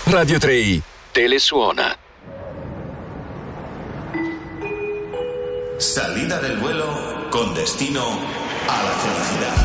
Radio 3 Telesuona. Salida del vuelo con destino a la felicidad.